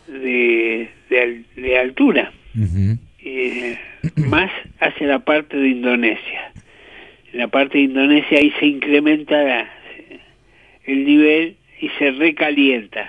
de altura, más hacia la parte de Indonesia. En la parte de Indonesia ahí se incrementa el nivel y se recalienta.